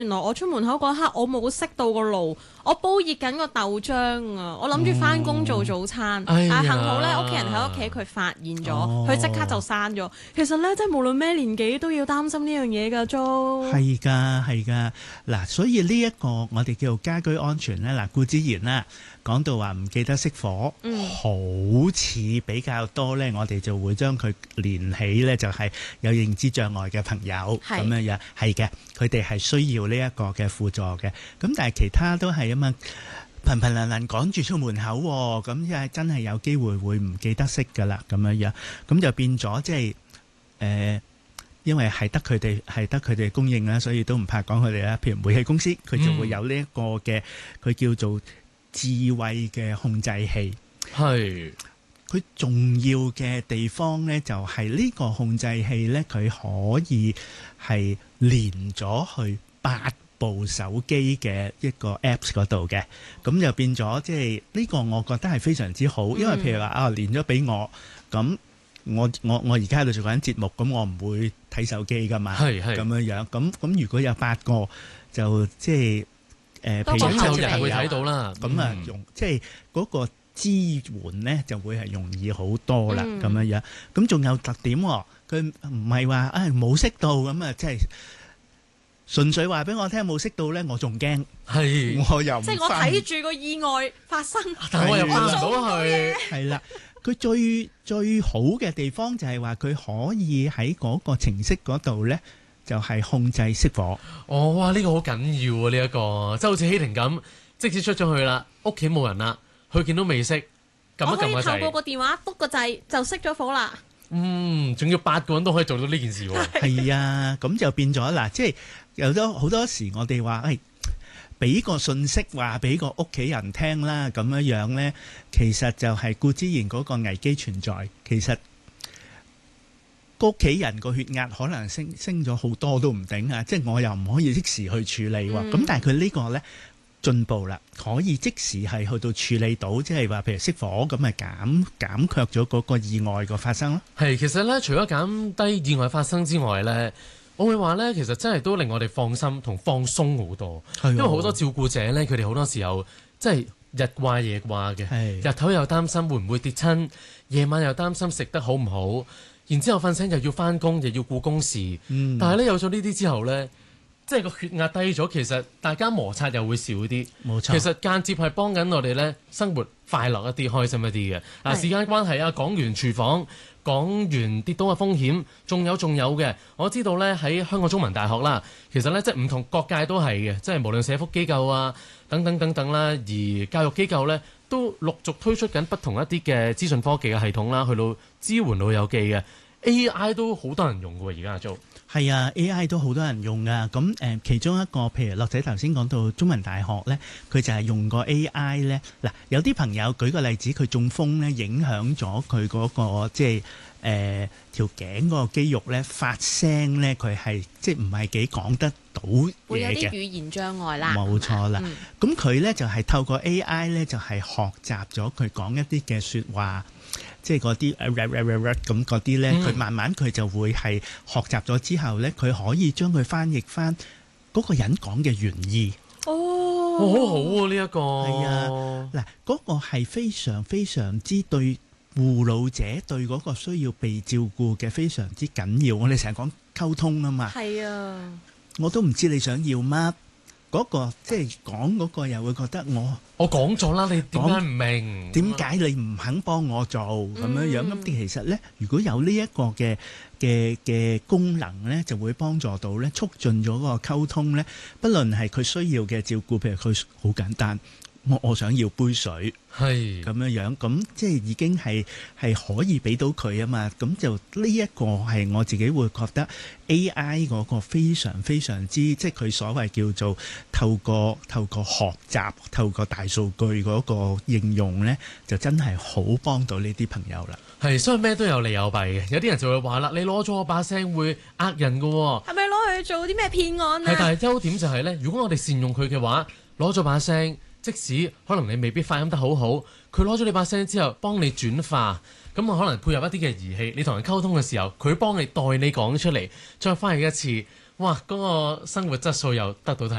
原來我出門口嗰刻，我冇熄到個爐，我煲熱緊個豆漿啊！我諗住翻工做早餐，但係幸好咧，屋企人喺屋企，佢發現咗，佢即刻就閂咗。其實咧，即係無論咩年紀都要擔心呢樣嘢㗎，都係㗎。嗱，所以呢一個我哋叫做家居安全咧，嗱，顧之然啦，講到話唔記得熄火，好似比較多咧，我哋就會將佢連起咧，就係有認知障礙嘅朋友咁樣，係嘅，佢哋係需要呢一個嘅輔助嘅。咁但係其他都係啊嘛，頻能趕住出門口喎，咁真係有機會會唔記得熄㗎啦，咁樣，咁就變咗即係因為係得佢哋供應啦，所以都唔怕講佢哋啦。譬如煤氣公司，佢就會有呢一個嘅，佢叫做智慧嘅控制器。 係佢重要嘅地方呢，就係呢個控制器呢，佢可以係連咗去8部手機嘅一個 Apps 嗰度嘅，咁就變咗即係呢個，我覺得係非常之好。因為譬如話連咗俾我，咁我而家喺度做緊節目，咁我唔會睇手機噶嘛，咁樣。咁如果有8個，就即係譬如有人會睇到啦。 咁啊，即係嗰個支援咧就會係容易好多啦，咁樣。咁仲有特點，佢唔係話冇熄到咁啊，即係純粹話俾我聽冇熄到咧，我仲驚。係，我又唔即係我睇住個意外發生， 但我又翻唔到去。 係啦。佢最好嘅地方就係話佢可以喺嗰個程式嗰度咧，就係控制熄火。 哦，哇！呢個好緊要啊！呢一個即係好似希婷咁，即使出咗去啦，屋企冇人啦，佢見到未熄，撳一撳個掣， 我可以透過個電話篤個掣就熄咗火啦。 仲要8個人都可以做到呢件事喎。 係啊，咁就變咗嗱，即係有好多時我哋話俾個信息話俾個屋企人聽啦，咁樣咧，其實就係顧之然嗰個危機存在。其實屋企人個血壓可能升咗好多都唔定啊，即係我又唔可以即時去處理喎。咁但係佢呢個咧進步啦，可以即時係去到處理到，即係話譬如熄火咁，咪減卻咗嗰個意外個發生咯。 係，其實咧除咗減低意外發生之外咧，我會話咧，其實真係都令我哋放心同放鬆好多，因為好多照顧者咧，佢哋好多時候即係日掛夜掛嘅，日頭又擔心會唔會跌親，夜晚又擔心食得好唔好，然之後瞓醒又要返工，又要顧公事，但係咧有咗呢啲之後咧，即係個血壓低咗，其實大家摩擦又會少啲，冇錯。其實間接係幫緊我哋咧生活快樂一啲、開心一啲嘅。嗱，時間關係啊，講完廚房。講完跌倒嘅風險，仲有嘅，我知道呢喺香港中文大學啦，其實呢即係唔同各界都係嘅，即係無論社福機構啊等等啦，而教育機構呢都陸續推出緊不同一啲嘅資訊科技嘅系統啦，去到支援老友記嘅 AI 都好多人用嘅喎，而家阿 Jo。 係啊 ，AI 都好多人用噶。咁其中一個譬如樂仔頭先講到中文大學咧，佢就係用個 AI 咧。嗱，有啲朋友舉個例子，佢中風咧，影響咗佢嗰個即係條頸嗰個肌肉咧發聲咧，佢係即係唔係幾講得到嘢嘅。 會有啲語言障礙啦。 冇錯啦。咁佢咧就係透過 AI 咧，就係學習咗佢講一啲嘅説話。即係嗰啲咁嗰啲咧，佢慢慢佢就會係學習咗之後咧，佢可以將佢翻譯翻嗰個人講嘅原意。 哦，好好喎呢一個。 係啊，嗱，嗰個係非常非常之對護老者對嗰個需要被照顧嘅非常之緊要。我哋成日講溝通啊嘛。係啊。我都唔知你想要乜。嗰個即係講嗰個又會覺得我講咗啦，你點解唔明？點解你唔肯幫我做咁樣樣？咁其實咧，如果有呢一個嘅功能咧，就會幫助到咧，促進咗嗰個溝通咧。不論係佢需要嘅照顧，譬如佢好簡單，我想要杯水，係咁樣樣，咁即係已經係可以俾到佢啊嘛。咁就呢一個係我自己會覺得 AI 嗰個非常非常之，即係佢所謂叫做透過學習、透過大數據嗰個應用咧，就真係好幫到呢啲朋友啦。係，所以咩都有利有弊嘅。有啲人就會話啦，你攞咗我把聲會呃人㗎喎，係咪攞去做啲咩騙案啊？係，但係優點就係咧，如果我哋善用佢嘅話，攞咗把聲。即使可能你未必發音得好好，佢攞咗你把聲之後幫你轉化，咁我可能配合一啲嘅儀器，你同人溝通嘅時候，佢幫你代你講出嚟，再翻譯一次， 哇，嗰個生活質素又得到提